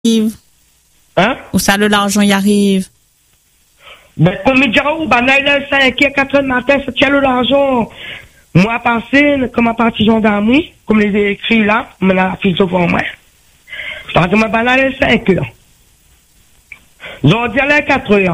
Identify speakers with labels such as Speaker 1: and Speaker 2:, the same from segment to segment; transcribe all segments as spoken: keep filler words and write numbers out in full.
Speaker 1: arrive?
Speaker 2: Hein?
Speaker 1: Où ça, le l'argent y arrive?
Speaker 2: Ben, comme il dira, oh, ben, là, il est cinq heures, quatre heures du matin, ça tient l'argent. Moi, passé, comme à partir gendarmerie, comme les écrits là, mais là, la fille sauf en moi. Parce que, ben, là, il est cinq heures. J'en dis, là, quatre heures.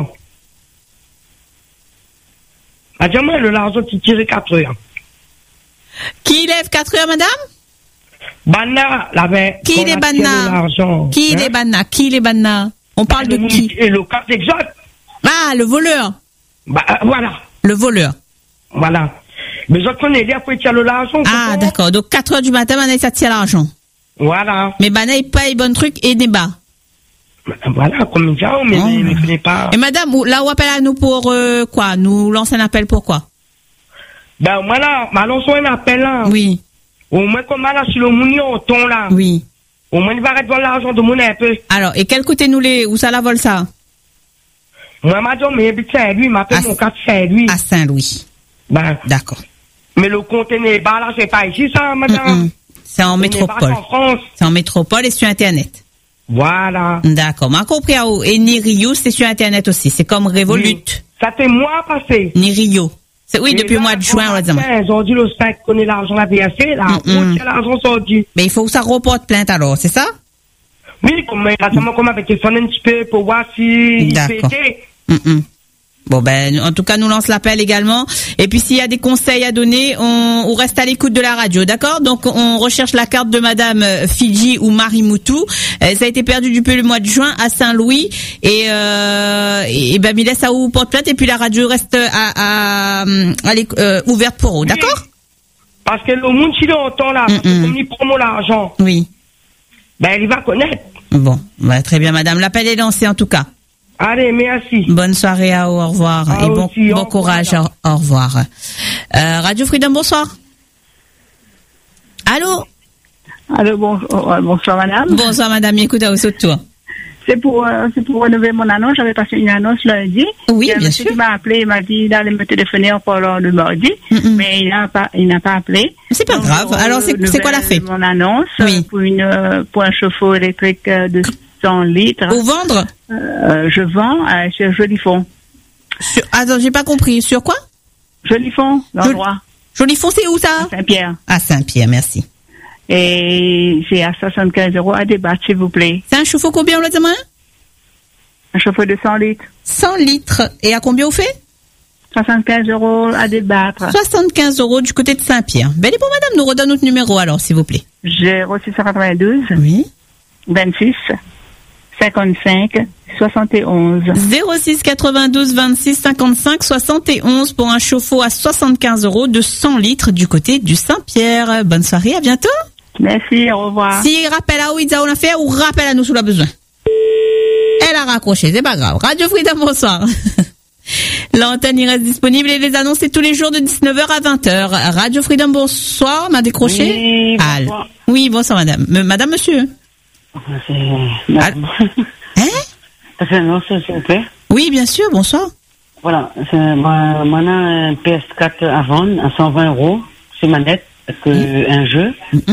Speaker 2: Ah, dis-moi, le l'argent qui tire quatre heures.
Speaker 1: Qui lève quatre heures, madame?
Speaker 2: Banna, là, ben.
Speaker 1: Qui les banna? Qui les banna? Qui les banna? On parle de qui?
Speaker 2: Et le carte exact.
Speaker 1: Ah, le voleur.
Speaker 2: Bah, euh, voilà.
Speaker 1: Le voleur.
Speaker 2: Voilà. Mais je connais, il faut tirer l'argent.
Speaker 1: Ah, d'accord. Donc, quatre heures du matin, Bana, ça tire l'argent.
Speaker 2: Voilà.
Speaker 1: Mais Bana, il paye bon truc et débat.
Speaker 2: Voilà, comme il dit, mais
Speaker 1: oh.
Speaker 2: il ne connaît pas.
Speaker 1: Et madame, là, on appelle à nous pour euh, quoi? Nous lancer un appel pour quoi?
Speaker 2: Ben, voilà, ma lance un appel là.
Speaker 1: Oui.
Speaker 2: Au moins, comme là, sur le mounion, ton là.
Speaker 1: Oui.
Speaker 2: Au moins, il va arrêter de l'argent de mon un peu.
Speaker 1: Alors, et quel côté nous les, où ça la vole ça?
Speaker 2: Moi, m'a dit, mais il Saint-Louis, il m'appelle mon cas de Saint-Louis.
Speaker 1: À Saint-Louis.
Speaker 2: Ben.
Speaker 1: D'accord.
Speaker 2: Mais le conteneur, bah là, c'est pas ici, ça, madame.
Speaker 1: Mm-mm. C'est en métropole.
Speaker 2: En France.
Speaker 1: C'est en métropole et sur Internet.
Speaker 2: Voilà.
Speaker 1: D'accord. M'a compris, et Nirio, c'est sur Internet aussi. C'est comme Revolut.
Speaker 2: Oui. Ça fait mois passé.
Speaker 1: Nirio. C'est, oui, et depuis le mois de juin, on va dire.
Speaker 2: Ils ont dit le cinq connaît l'argent la V S C, là. Où est l'argent sorti?
Speaker 1: Mais il faut que ça reporte plainte alors, c'est ça?
Speaker 2: Oui, comme, récemment, comme avec téléphone un petit peu pour voir si.
Speaker 1: D'accord. Mm-mm. Bon, ben, en tout cas, nous lance l'appel également. Et puis, s'il y a des conseils à donner, on, on reste à l'écoute de la radio, d'accord? Donc, on recherche la carte de madame Fidji ou Marie Moutou. Euh, ça a été perdu depuis le mois de juin à Saint-Louis. Et, euh, et ben, il laisse à où porte plainte. Et puis, la radio reste à, à, à, à euh, ouverte pour eux, d'accord?
Speaker 2: Oui. Parce que le monde, s'il entend là, parce que comme il promo l'argent.
Speaker 1: Oui.
Speaker 2: Ben, il va connaître.
Speaker 1: Bon, ben, très bien, madame. L'appel est lancé, en tout cas.
Speaker 2: Allez, merci.
Speaker 1: Bonne soirée à vous, au revoir.
Speaker 2: Ah,
Speaker 1: et bon,
Speaker 2: aussi,
Speaker 1: bon courage, au, au revoir. Euh, Radio Freedom, bonsoir. Allô?
Speaker 3: Allô, bonjour, euh, bonsoir madame.
Speaker 1: Bonsoir madame, écoute à vous toi.
Speaker 3: C'est pour, euh, c'est pour renouveler mon annonce. J'avais passé une annonce lundi.
Speaker 1: Oui, bien
Speaker 3: sûr. Il m'a appelé, il m'a dit il allait me téléphoner encore le mardi,
Speaker 1: Mm-mm.
Speaker 3: mais il n'a pas, il n'a pas appelé.
Speaker 1: C'est pas
Speaker 3: Donc,
Speaker 1: grave. Alors, c'est, c'est quoi la fait?
Speaker 3: Mon annonce,
Speaker 1: oui.
Speaker 3: pour une, euh, pour un chauffe-eau électrique de cent litres.
Speaker 1: Pour vendre?
Speaker 3: Euh, je vends euh, sur Jolifond.
Speaker 1: Sur, attends, j'ai pas compris. Sur quoi?
Speaker 3: Jolifond, l'endroit.
Speaker 1: Jolifond, c'est où ça?
Speaker 3: À Saint-Pierre.
Speaker 1: À Saint-Pierre, merci.
Speaker 3: Et c'est à soixante-quinze euros à débattre, s'il vous plaît.
Speaker 1: C'est un chauffe-eau combien, on l'a dit, moi?
Speaker 3: Un chauffe-eau de cent litres.
Speaker 1: cent litres. Et à combien vous fait?
Speaker 3: soixante-quinze euros à débattre.
Speaker 1: soixante-quinze euros du côté de Saint-Pierre. Belle et bon, madame, nous redonne notre numéro alors, s'il vous plaît.
Speaker 3: zéro six cent quatre-vingt-douze.
Speaker 1: Oui.
Speaker 3: vingt-six. cinquante-cinq soixante et onze.
Speaker 1: zéro six quatre-vingt-douze vingt-six cinquante-cinq soixante et onze pour un chauffe-eau à soixante-quinze euros de cent litres du côté du Saint-Pierre. Bonne soirée, à bientôt.
Speaker 3: Merci, au revoir.
Speaker 1: Si rappelle à Ouidza on a fait ou rappelle à nous sous la besoin. Elle a raccroché, c'est pas grave. Radio Freedom, bonsoir. L'antenne il reste disponible et les annonces c'est tous les jours de dix-neuf heures à vingt heures. Radio Freedom, bonsoir, m'a décroché.
Speaker 3: Oui, bonsoir.
Speaker 1: Al. Oui, bonsoir madame. Me, madame, monsieur.
Speaker 3: C'est... Madame.
Speaker 1: Hein?
Speaker 3: C'est un annonce, s'il vous plaît.
Speaker 1: Oui, bien sûr, bonsoir.
Speaker 3: Voilà, c'est, moi, moi, on a un P S quatre à vendre à cent vingt euros, c'est manette, avec mmh. un jeu.
Speaker 1: Mmh.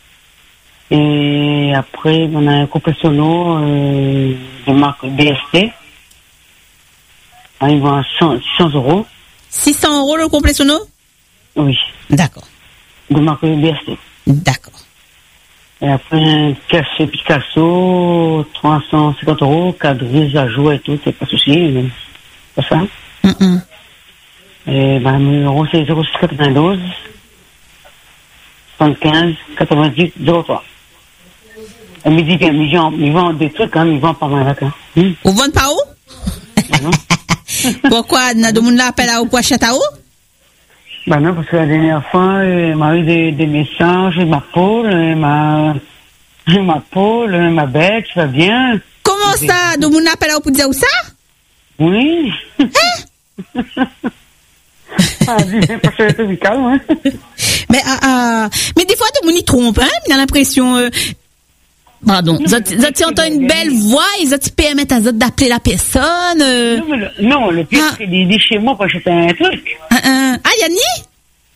Speaker 3: Et après, on a un coupé sono euh, de marque B S T. Ah, il vend à six cents euros.
Speaker 1: six cents euros le complet sono?
Speaker 3: Oui.
Speaker 1: D'accord.
Speaker 3: De marque B S T.
Speaker 1: D'accord.
Speaker 3: Et après, un café Picasso, trois cent cinquante euros, quadrille à jouer et tout, c'est pas de souci, c'est pas ça.
Speaker 1: Mm-mm.
Speaker 3: Et ben, le numéro, c'est zéro six quatre-vingt-douze, soixante-quinze, quatre-vingt-dix, zéro trois. Et il dit, ils vendent des trucs, hein, ils vendent pas mal, hein. Hum.
Speaker 1: Vous vendez pas où?
Speaker 3: Ben non.
Speaker 1: Pourquoi, n'a de monde l'appel à où pour acheter à où?
Speaker 3: Ben non, parce que la dernière fois, il m'a eu des, des messages, ma poule, ma, ma poule, ma bête, ça va bien.
Speaker 1: Comment
Speaker 3: des...
Speaker 1: ça? De monde l'appel à où pour dire où ça?
Speaker 3: Oui.
Speaker 1: Hein?
Speaker 3: Ah, c'est pas très musical, hein.
Speaker 1: Mais, ah, ah, mais des fois, de monde y trompe, hein? Il a l'impression, euh, pardon, vous entendez une belle voix, ils ont permettent à d'appeler la personne. Euh...
Speaker 3: Non, le, non, le pire, ah. c'est qu'il dit chez moi pour acheter un truc.
Speaker 1: Ah, ah, ah Yanni?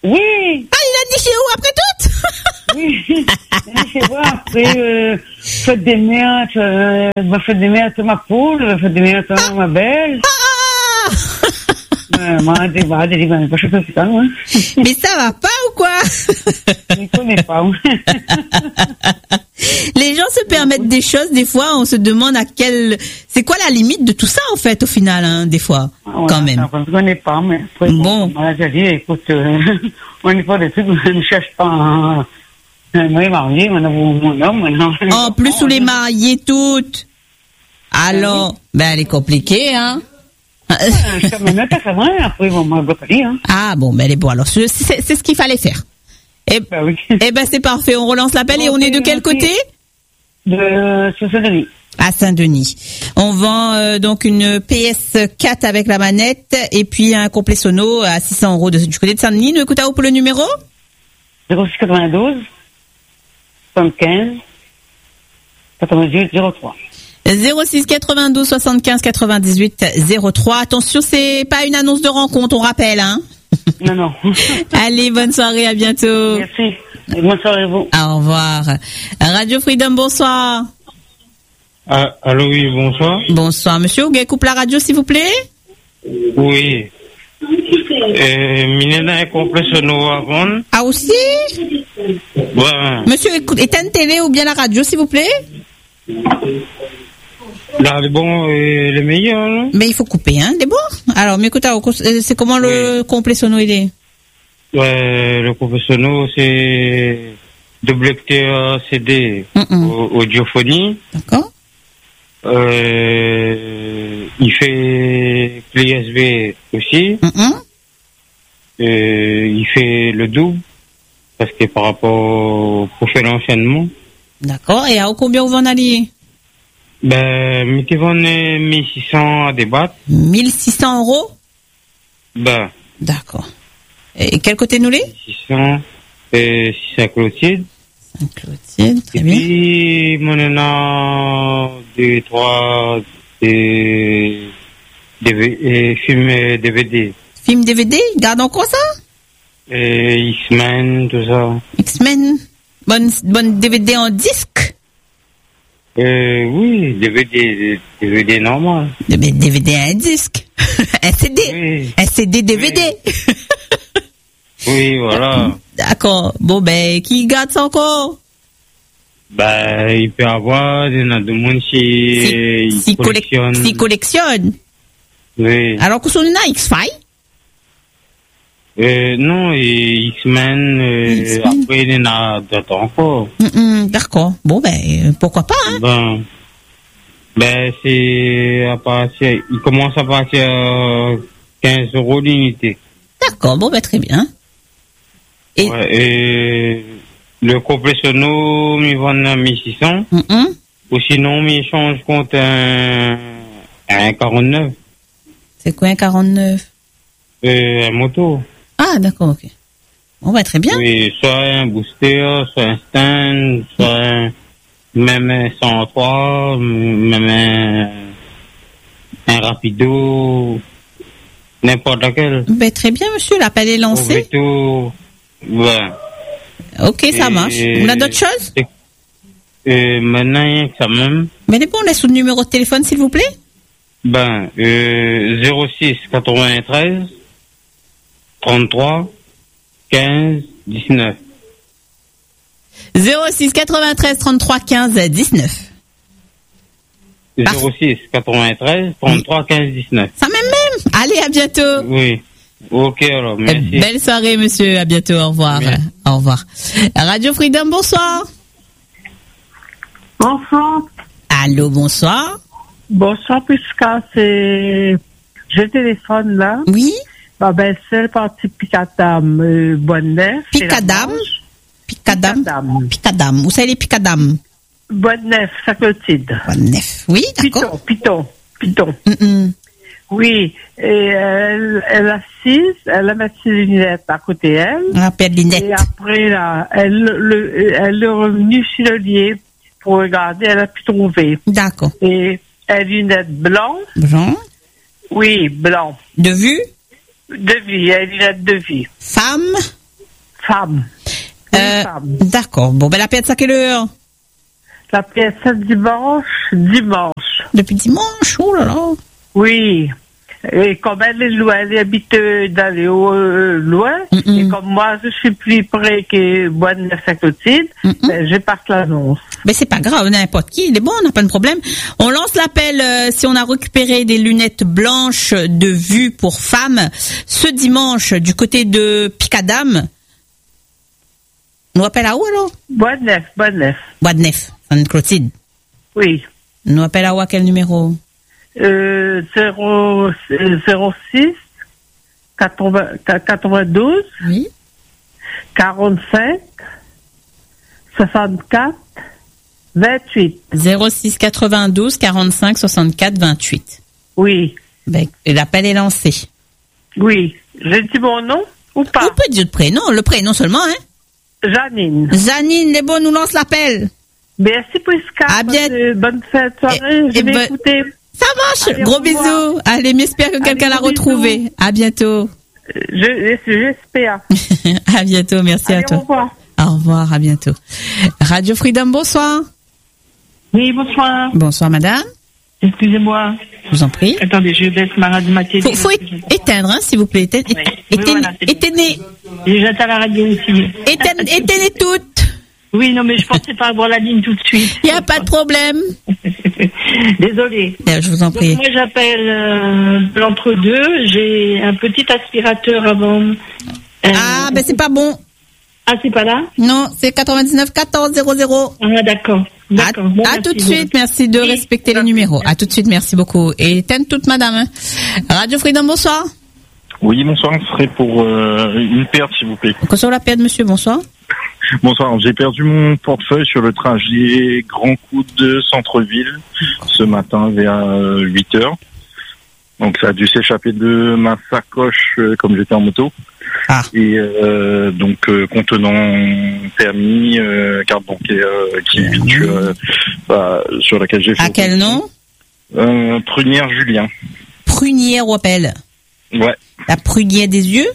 Speaker 3: Oui.
Speaker 1: Ah, il a dit chez où après tout?
Speaker 3: Oui. C'est vrai, après, euh, faites des mères, euh, va faire des mères à ma poule, va faire des mères à ma belle.
Speaker 1: Ah!
Speaker 3: Euh, moi, des va, des va, pas chose ça, hein.
Speaker 1: Mais ça va pas ou quoi?
Speaker 3: Je ne connais pas, hein.
Speaker 1: Les gens se permettent des choses, des fois, on se demande à quelle, c'est quoi la limite de tout ça, en fait, au final, hein, des fois,
Speaker 3: Ouais,
Speaker 1: quand même.
Speaker 3: Je ne connais pas, mais après,
Speaker 1: Bon.
Speaker 3: Moi, j'ai dit, écoute, euh, on n'est pas des trucs, on ne cherche pas un, un mari marié, on a mon homme, maintenant.
Speaker 1: En plus, sous les mariés toutes. Alors, ben, elle est compliquée, hein.
Speaker 3: Je te mets pas ça vrai, après, on m'a pas dit, hein.
Speaker 1: Ah, bon, ben, elle est bon. Alors, c'est, c'est, c'est ce qu'il fallait faire. Et,
Speaker 3: Bah oui.
Speaker 1: eh ben, c'est parfait. On relance l'appel et on est de quel côté?
Speaker 3: De, sur Saint-Denis.
Speaker 1: À Saint-Denis. On vend euh, donc une P S quatre avec la manette et puis un complet sono à six cents euros de, du côté de Saint-Denis. Nous écoutons pour le numéro
Speaker 3: zéro six quatre-vingt-douze, soixante-quinze, quatre-vingt-dix-huit, zéro trois.
Speaker 1: zéro six quatre-vingt-douze soixante-quinze quatre-vingt-dix-huit zéro trois. Attention, c'est pas une annonce de rencontre, on rappelle, hein.
Speaker 3: Non, non.
Speaker 1: Allez, bonne soirée, à bientôt.
Speaker 3: Merci. Et bonne soirée à vous.
Speaker 1: Au revoir. Radio Freedom, bonsoir.
Speaker 4: Ah, allô, oui, bonsoir.
Speaker 1: Bonsoir, monsieur. Vous coupe la radio, s'il vous plaît?
Speaker 4: Oui. Euh, Minena est complet sono avant.
Speaker 1: Ah, aussi?
Speaker 4: Ouais.
Speaker 1: Monsieur, écoute, éteins télé ou bien la radio, s'il vous plaît?
Speaker 4: Là, le bon et le meilleur, là.
Speaker 1: Mais il faut couper, hein, des bons. Alors, mais écoute, c'est comment le
Speaker 4: Oui.
Speaker 1: complet sono il est?
Speaker 4: Ouais, le complet sono, c'est double lecteur C D,
Speaker 1: Mm-mm.
Speaker 4: au- audiophonie.
Speaker 1: D'accord.
Speaker 4: Euh, il fait clé U S B aussi.
Speaker 1: Mm-mm.
Speaker 4: Euh, il fait le double, parce que par rapport pour faire l'enchaînement.
Speaker 1: D'accord. Et à combien vous en alliez?
Speaker 4: Ben, mettez-vous mille six cents à débattre.
Speaker 1: mille six cents euros?
Speaker 4: Ben,
Speaker 1: D'accord. Et quel côté nous les?
Speaker 4: six cents, et six cents Clotilde.
Speaker 1: Saint-Clotilde, très
Speaker 4: Et
Speaker 1: bien.
Speaker 4: puis, mon en a deux, trois, des, des, et films euh, D V D.
Speaker 1: Film D V D, garde encore ça?
Speaker 4: Et X-Men, tout ça.
Speaker 1: X-Men. Bonne, bonne D V D en disque?
Speaker 4: Euh, oui, D V D, D V D normal.
Speaker 1: D V D un disque. Un C D.
Speaker 4: Oui.
Speaker 1: Un C D D V D.
Speaker 4: Oui, voilà.
Speaker 1: D'accord. Bon, ben, qui garde ça encore?
Speaker 4: Ben, il peut y avoir, il y en a de monde qui
Speaker 1: Si,
Speaker 4: il
Speaker 1: si, collec-
Speaker 4: collectionne.
Speaker 1: si collectionne.
Speaker 4: Oui.
Speaker 1: Alors que son a X-Files.
Speaker 4: Euh, non, et X-Men, euh,
Speaker 1: X-Men.
Speaker 4: après, il y en a d'autres encore.
Speaker 1: Mm, mm, d'accord. Bon, ben, euh, pourquoi pas, hein?
Speaker 4: Ben, ben c'est à partir, il commence à partir à quinze euros l'unité.
Speaker 1: D'accord. Bon, ben, très bien. Et,
Speaker 4: Ouais, et le complet sono, il vend à mille six cents.
Speaker 1: mm, mm.
Speaker 4: Ou sinon, il change contre un, un quarante-neuf,
Speaker 1: C'est quoi un quarante-neuf?
Speaker 4: euh, un moto.
Speaker 1: Ah, d'accord, ok. Bon, ben, très bien.
Speaker 4: Oui, soit un booster, soit un stand, soit un, même un cent trois, même un, un rapido, n'importe laquelle.
Speaker 1: Ben, très bien, monsieur. L'appel est
Speaker 4: Au
Speaker 1: lancé.
Speaker 4: veto, ouais.
Speaker 1: Ok, ça
Speaker 4: Et-
Speaker 1: marche. On a d'autres choses?
Speaker 4: Et, euh, maintenant, rien que ça même.
Speaker 1: Mais bon, laisse le numéro de téléphone, s'il vous plaît.
Speaker 4: Ben, euh, zéro six quatre-vingt-treize, trente-trois, quinze, dix-neuf.
Speaker 1: zéro six quatre-vingt-treize trente-trois quinze dix-neuf. Parfait.
Speaker 4: zéro six quatre-vingt-treize, trente-trois, quinze, dix-neuf.
Speaker 1: Ça même même. Allez, à bientôt.
Speaker 4: Oui. Ok, alors, merci.
Speaker 1: Eh, Belle soirée, monsieur. À bientôt. Au revoir.
Speaker 4: Merci.
Speaker 1: Au revoir. Radio Freedom, bonsoir.
Speaker 5: Bonsoir.
Speaker 1: Allô, bonsoir.
Speaker 5: Bonsoir, Pisca. C'est. Je téléphone là.
Speaker 1: Oui.
Speaker 5: Ma belle-sœur partie Picadam, euh, Bonne-Neuf.
Speaker 1: Picadam. Picadam.
Speaker 5: Picadam.
Speaker 1: Picadam. Où ça, les Picadam?
Speaker 5: Bonne-Neuf, Saint-Clotilde.
Speaker 1: Neuf. Oui, d'accord.
Speaker 5: Piton, Piton, Piton.
Speaker 1: Mm, mm.
Speaker 5: Oui. Et elle, elle assise, elle a mis ses lunettes à côté d'elle.
Speaker 1: On appelle
Speaker 5: Et
Speaker 1: Linette.
Speaker 5: après, là, elle, le, elle est revenue sur le lit pour regarder, elle a pu trouver.
Speaker 1: D'accord.
Speaker 5: Et elle a des lunettes blancs.
Speaker 1: Jean.
Speaker 5: Oui, blanc.
Speaker 1: De vue.
Speaker 5: De vie, elle a des lunettes de vie.
Speaker 1: Femme.
Speaker 5: femme. Une
Speaker 1: Euh,
Speaker 5: femme.
Speaker 1: D'accord. Bon, ben la pièce à quelle heure?
Speaker 5: La pièce dimanche, dimanche.
Speaker 1: Depuis dimanche, oh là là.
Speaker 5: Oui. Et comme elle est loin, elle habite euh, d'aller au euh, loin,
Speaker 1: Mm-mm.
Speaker 5: et comme moi je suis plus près que Bois-de-Neuf-Saint-Clotilde,
Speaker 1: Mm-mm.
Speaker 5: ben, je passe l'annonce.
Speaker 1: Mais c'est pas grave, n'importe qui, il est bon, on n'a pas de problème. On lance l'appel euh, si on a récupéré des lunettes blanches de vue pour femmes ce dimanche du côté de Picadam. On appelle à où alors?
Speaker 5: Bois-de-Neuf, Bois-de-Neuf.
Speaker 1: Bois de Neuf, Sainte-Clotilde.
Speaker 5: Oui.
Speaker 1: On appelle à où, à quel numéro?
Speaker 5: Euh, zéro six quatre-vingt-douze
Speaker 1: Oui.
Speaker 5: quarante-cinq soixante-quatre vingt-huit.
Speaker 1: zéro six quatre-vingt-douze quarante-cinq soixante-quatre vingt-huit.
Speaker 5: Oui,
Speaker 1: Ben, l'appel est lancé.
Speaker 5: oui. J'ai dit mon nom ou
Speaker 1: On
Speaker 5: pas?
Speaker 1: peut dire le prénom, le prénom seulement, hein?
Speaker 5: Janine.
Speaker 1: Janine, les bons nous lance l'appel.
Speaker 5: Merci Prisca.
Speaker 1: À bien-
Speaker 5: Bonne, bonne fête de soirée.
Speaker 1: Et-
Speaker 5: Je
Speaker 1: et
Speaker 5: vais
Speaker 1: bonne-
Speaker 5: écouter.
Speaker 1: Ça marche.
Speaker 5: Allez,
Speaker 1: Gros
Speaker 5: au revoir.
Speaker 1: bisous. Allez, j'espère que quelqu'un l'a
Speaker 5: gros
Speaker 1: retrouvé.
Speaker 5: bisous.
Speaker 1: À bientôt.
Speaker 5: Je, j'espère.
Speaker 1: À bientôt. Merci à
Speaker 5: Allez, au
Speaker 1: toi.
Speaker 5: revoir.
Speaker 1: Au revoir. À bientôt. Radio Freedom, bonsoir.
Speaker 6: Oui, bonsoir.
Speaker 1: Bonsoir, madame.
Speaker 6: Excusez-moi.
Speaker 1: Je vous en prie.
Speaker 6: Attendez, je baisse ma radio, ma télé.
Speaker 1: Faut, faut é- éteindre, hein, s'il vous plaît. Éteindre,
Speaker 6: Oui. Oui, voilà, c'est-
Speaker 1: éteignez,
Speaker 6: Et j'attends la radio aussi.
Speaker 1: éteignez, éteignez toutes.
Speaker 6: Oui, non, mais je pensais pas avoir la ligne tout de suite.
Speaker 1: Il n'y a pas de problème.
Speaker 6: Désolée.
Speaker 1: Euh, Je vous en
Speaker 6: Donc,
Speaker 1: prie.
Speaker 6: moi, j'appelle euh, l'entre-deux. J'ai un petit aspirateur avant. Euh,
Speaker 1: Ah, ben c'est pas bon.
Speaker 6: Ah, c'est pas là?
Speaker 1: Non, c'est quatre-vingt-dix-neuf quatorze zéro zéro.
Speaker 6: Ah, d'accord.
Speaker 1: À,
Speaker 6: D'accord. Bon,
Speaker 1: à
Speaker 6: merci
Speaker 1: tout de
Speaker 6: beaucoup.
Speaker 1: suite, merci de
Speaker 6: Oui,
Speaker 1: respecter les
Speaker 6: merci.
Speaker 1: numéros. À tout de suite, merci beaucoup. Et éteindre toute madame. Hein. Radio Freedom, bonsoir.
Speaker 7: Oui, bonsoir, ce serait pour euh, une perte, s'il vous plaît.
Speaker 1: Donc, sur la paix de monsieur, bonsoir.
Speaker 7: Bonsoir, j'ai perdu mon portefeuille sur le trajet Grand Coude de Centre-Ville ce matin vers euh, huit heures. Donc ça a dû s'échapper de ma sacoche euh, comme j'étais en moto.
Speaker 1: Ah.
Speaker 7: Et euh, donc euh, contenant permis, euh, carte bancaire euh, qui euh, bah, sur laquelle j'ai fait...
Speaker 1: À quel nom?
Speaker 7: euh, Prunière Julien.
Speaker 1: Prunière, on appelle.
Speaker 7: Ouais.
Speaker 1: La prunière des yeux?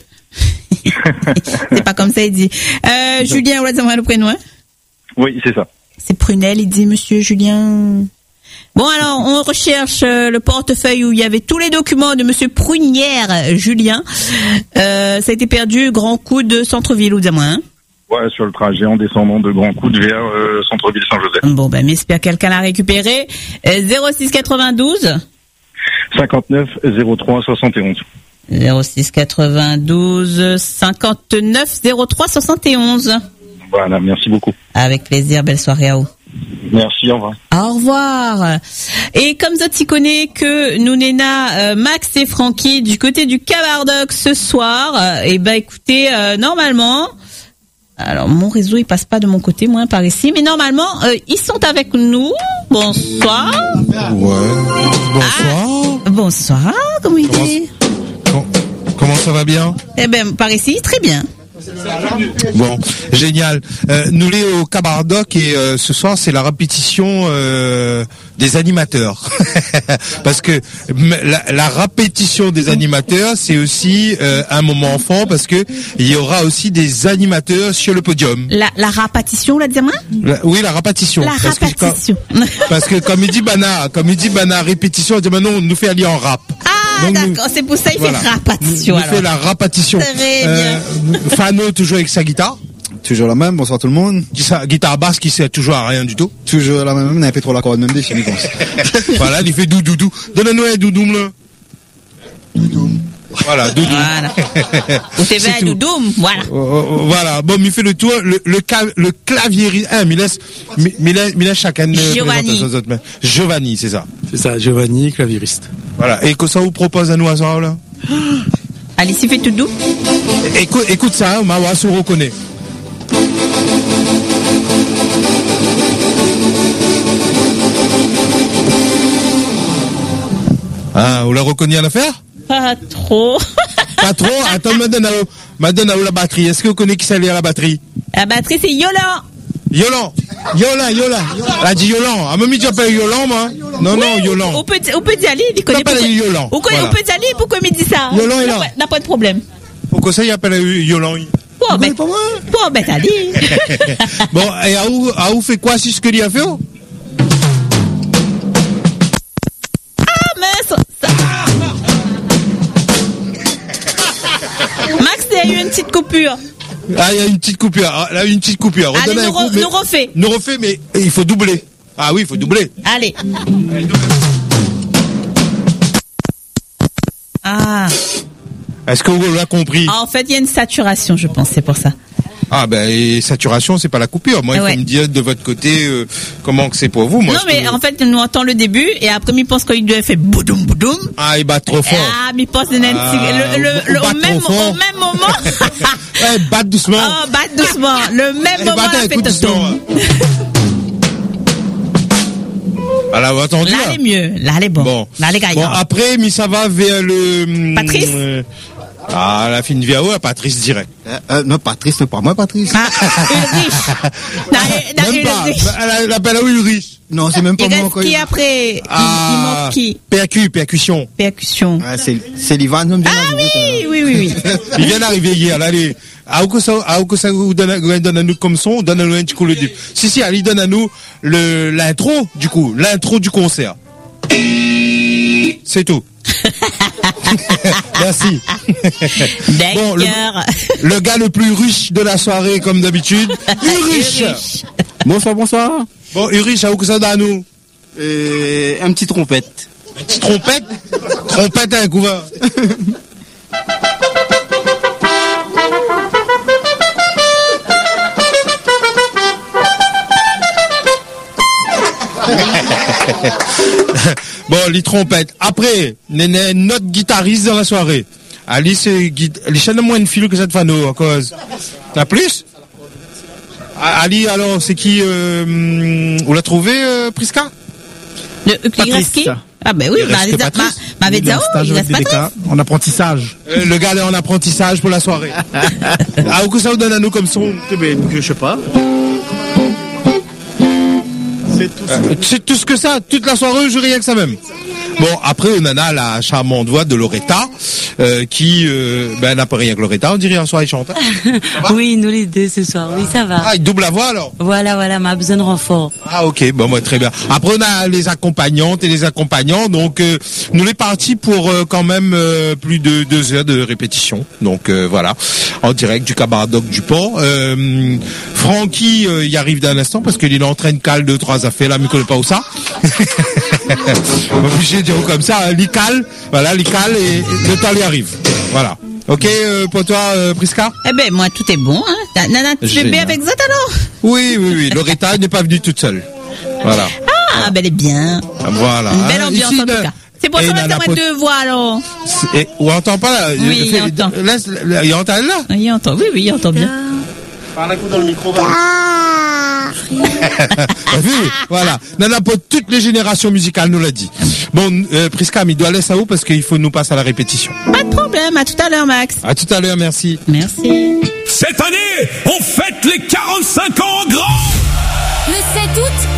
Speaker 1: C'est pas comme ça, il dit. Euh, Julien, on va dire le prénom, hein?
Speaker 7: Oui, c'est ça.
Speaker 1: C'est Prunel, il dit monsieur Julien. Bon, alors, on recherche euh, le portefeuille où il y avait tous les documents de monsieur Prunière Julien. Euh, ça a été perdu, Grand Coup de Centre-Ville, ou dis-moi, hein?
Speaker 7: Ouais, sur le trajet en descendant de Grand Coude vers euh, Centre-Ville Saint-Joseph.
Speaker 1: Bon, ben, mais j'espère que quelqu'un l'a récupéré. Euh, zéro six quatre-vingt-douze
Speaker 7: cinquante-neuf zéro trois soixante et onze.
Speaker 1: zéro six quatre-vingt-douze cinquante-neuf zéro trois soixante et onze.
Speaker 7: Voilà, merci beaucoup.
Speaker 1: Avec plaisir, belle soirée à vous.
Speaker 7: Merci, au revoir.
Speaker 1: Au revoir. Et comme ça, tu connais que nous Néna, euh, Max et Francky du côté du Cabardoc ce soir. Euh, et ben écoutez, euh, normalement, alors mon réseau il passe pas de mon côté, moi par ici, mais normalement euh, ils sont avec nous. Bonsoir.
Speaker 8: Ouais. Bonsoir.
Speaker 1: Ah, bonsoir. Comment il
Speaker 8: Comment-
Speaker 1: est?
Speaker 8: Com- Comment ça va bien?
Speaker 1: Eh ben par ici très bien.
Speaker 8: Bon, génial. Euh, nous les au Cabardoc et euh, ce soir c'est la répétition euh, des animateurs. Parce que m- la, la répétition des animateurs c'est aussi euh, un moment fort parce que il y aura aussi des animateurs sur le podium.
Speaker 1: La, la rapatition, là, dis-moi.
Speaker 8: La- oui, la répétition.
Speaker 1: La
Speaker 8: Parce que quand-
Speaker 1: rapatition.
Speaker 8: Parce que comme il dit Bana, comme il dit Bana, répétition, il dit maintenant on nous fait aller en rap.
Speaker 1: Ah,
Speaker 8: Donc, nous-
Speaker 1: d'accord, c'est pour ça il
Speaker 8: Voilà.
Speaker 1: fait rapatition.
Speaker 8: Il
Speaker 1: alors.
Speaker 8: fait la rapatition.
Speaker 1: Très bien.
Speaker 8: Fano toujours avec sa guitare.
Speaker 9: Toujours la même, bonsoir tout le monde.
Speaker 8: Qui sa guitare basse qui sert toujours à rien du tout.
Speaker 9: Toujours la même, n'a pas trop la corde même définie comme ça.
Speaker 8: Voilà, il fait doudou doudou. Donne-nous un doudoum là. Voilà, doudou.
Speaker 1: Voilà. Ou t'es
Speaker 8: C'est
Speaker 1: vers
Speaker 8: tout.
Speaker 1: Doudoum, voilà.
Speaker 8: Oh, oh, oh, voilà, bon, il fait le tour, le, le, ca- le clavier, hein, il laisse, il laisse, il laisse chacun de
Speaker 1: Giovanni.
Speaker 8: présenter aux autres mains. Giovanni, c'est ça.
Speaker 10: C'est ça, Giovanni, clavieriste.
Speaker 8: Voilà, et que ça vous propose à nous à ce soir, là?
Speaker 1: Allez, s'il fait tout doux.
Speaker 8: Écoute, écoute ça, hein, Mawa se reconnaît. Ah, vous la reconnaissez à l'affaire?
Speaker 1: Pas trop.
Speaker 8: Pas trop? Attends, madame, madame, la batterie. Est-ce que vous connaissez qui s'allie à la batterie?
Speaker 1: La batterie, c'est Yolan.
Speaker 8: Yolan. Yolan, Yolan. Elle a dit Yolan. À même, tu appelles Yolan, moi? Non, non, Yolan.
Speaker 1: On peut, on peut dire, il connaît
Speaker 8: T'appelles
Speaker 1: pourquoi-
Speaker 8: Yolan.
Speaker 1: On, connaît-
Speaker 8: Voilà.
Speaker 1: on peut dire, pourquoi il me dit ça?
Speaker 8: Yolan est là.
Speaker 1: N'a pas- N'a pas de problème.
Speaker 8: Pourquoi ça, il appelle Yolan?
Speaker 1: Bon, ben,
Speaker 9: pas moi.
Speaker 1: bon, ben, t'as dit.
Speaker 8: Bon, et à où, à où fait quoi si ce que lui a fait?
Speaker 1: Ah, mince! Ça... Max, il y a eu une petite coupure.
Speaker 8: Ah, il y a une petite coupure. Ah, là, une petite coupure.
Speaker 1: Allez,
Speaker 8: Redonnez
Speaker 1: nous,
Speaker 8: un coup,
Speaker 1: re,
Speaker 8: mais-
Speaker 1: nous refait.
Speaker 8: Nous refait, mais il faut doubler. Ah oui, il faut doubler.
Speaker 1: Allez. Ah.
Speaker 8: Est-ce que vous l'avez compris?
Speaker 1: Ah, en fait, il y a une saturation, je pense, c'est pour ça.
Speaker 8: Ah ben, et saturation, c'est pas la coupure. Moi, il faut
Speaker 1: Ouais.
Speaker 8: me dire de votre côté euh, comment que c'est pour vous. Moi,
Speaker 1: non,
Speaker 8: je
Speaker 1: mais
Speaker 8: peux-
Speaker 1: en fait, nous entend le début, et après, il pense qu'il doit faire boudoum boudoum.
Speaker 8: Ah, il bat trop fort.
Speaker 1: Ah, mais il pense de
Speaker 8: Ah,
Speaker 1: le, le,
Speaker 8: ou-
Speaker 1: le,
Speaker 8: ou bat
Speaker 1: au,
Speaker 8: trop
Speaker 1: même,
Speaker 8: fort.
Speaker 1: au même moment.
Speaker 8: Ouais, bat doucement.
Speaker 1: Oh, bat doucement. Le même
Speaker 8: Eh,
Speaker 1: moment,
Speaker 8: battez,
Speaker 1: elle fait
Speaker 8: écoute doucement,
Speaker 1: totom.
Speaker 8: Alors, vous entendu
Speaker 1: Là,
Speaker 8: là?
Speaker 1: elle est mieux. Là, elle est bon.
Speaker 8: Bon.
Speaker 1: Là, elle est
Speaker 8: Bon,
Speaker 1: gagnante.
Speaker 8: après, mais ça va vers le... hum,
Speaker 1: Patrice
Speaker 8: euh, Ah, la fine via où, Patrice direct.
Speaker 9: Euh, euh, non, Patrice, c'est pas moi, Patrice.
Speaker 1: Ah, Ulrich. Non, elle- non,
Speaker 8: Même pas.
Speaker 1: Ulrich.
Speaker 8: Elle l'appelle à Ulrich.
Speaker 9: Non, c'est même pas
Speaker 1: Il
Speaker 9: moi
Speaker 1: reste
Speaker 9: encore.
Speaker 1: qui après? Il- Il
Speaker 8: Ah,
Speaker 1: manque qui?
Speaker 8: Percu, percussion.
Speaker 1: Percussion.
Speaker 9: Ouais, c'est, c'est l'Ivan, même bien
Speaker 1: Ah
Speaker 9: arrivé,
Speaker 1: oui, oui, oui, oui.
Speaker 8: Il vient d'arriver hier, là, allez. À où ça, à où ça vous donne, vous donne à nous comme son, donne à nous un petit coup le début. Si, si, allez, donne à nous le, l'intro, du coup, l'intro du concert. C'est tout. Merci. Bon, le,
Speaker 1: D'accord.
Speaker 8: le gars le plus riche de la soirée, comme d'habitude, Ulrich.
Speaker 1: Ulrich.
Speaker 9: Bonsoir, bonsoir.
Speaker 8: Bon, Ulrich, à où que ça donne à nous?
Speaker 9: Euh, un petit trompette.
Speaker 8: Petite trompette? Trompette à un couvert. Bon, les trompettes. Après, néné, notre guitariste dans la soirée. Alice, les chaînes moins de fil que cette fano, à cause. T'as plus? Ah, Ali, alors, c'est qui, euh, on l'a trouvé, euh, Prisca?
Speaker 1: Le, il reste qui? Ah ben oui,
Speaker 8: Il
Speaker 1: bah,
Speaker 8: reste
Speaker 1: les a-
Speaker 8: Patrice.
Speaker 1: bah, m'avait dit, oh, il reste Patrice.
Speaker 10: En apprentissage.
Speaker 8: Euh, le gars est en apprentissage pour la soirée. Ah, où que ça vous donne à nous comme son?
Speaker 10: Je sais pas. C'est tout ça.
Speaker 8: Euh, C'est tout ce que ça, toute la soirée, je rien que ça même. Bon, après, on en a la charmante voix de Loretta, euh, qui, euh, ben, n'a pas rien que Loretta, on dirait un soir, il chante.
Speaker 11: Oui, nous les deux ce soir, oui, ça va.
Speaker 8: Ah, il double la voix, alors?
Speaker 11: Voilà, voilà, m'a besoin de renfort.
Speaker 8: Ah, ok, bon, moi, très bien. Après, on a les accompagnantes et les accompagnants, donc, euh, nous les partis pour, euh, quand même, euh, plus de deux heures de répétition. Donc, euh, voilà. En direct du cabaret Doc du Port. Euh, Francky, euh, y arrive d'un instant, parce qu'il est en train de caler deux, trois affaires, là, mais il connaît pas où ça. Obligé de dire comme ça, hein, l'Ical, voilà, l'Ical, et, et le temps lui arrive. Voilà. Ok, euh, pour toi, euh, Prisca?
Speaker 1: Eh ben, moi, tout est bon, hein. Nana, tu es
Speaker 8: Génial.
Speaker 1: bien avec Zot alors?
Speaker 8: Oui, oui, oui. Loretta n'est pas venue toute seule. Voilà.
Speaker 1: Ah, ben, elle est bien.
Speaker 8: Voilà.
Speaker 1: Une belle
Speaker 8: Hein,
Speaker 1: ambiance,
Speaker 8: ici,
Speaker 1: en tout
Speaker 8: le-
Speaker 1: cas. C'est pour
Speaker 8: et
Speaker 1: ça qu'on
Speaker 8: Nana
Speaker 1: a
Speaker 8: Pot-
Speaker 1: deux voix, alors.
Speaker 8: Et, on entend pas là?
Speaker 1: Oui, il
Speaker 8: Fais-
Speaker 1: entend.
Speaker 8: Laisse, il entend elle, là?
Speaker 1: Il entend, oui, oui, il entend bien.
Speaker 10: Parle un coup dans le micro.
Speaker 8: T'as vu? Voilà. Nana Pot, toutes les générations musicales nous l'a dit. Bon, euh, Prisca, mais il doit laisser à où parce qu'il faut nous passer à la répétition.
Speaker 1: Pas de problème, à tout à l'heure, Max.
Speaker 8: À tout à l'heure, merci.
Speaker 1: Merci.
Speaker 12: Cette année, on fête les quarante-cinq ans en grand.
Speaker 13: Le sept août,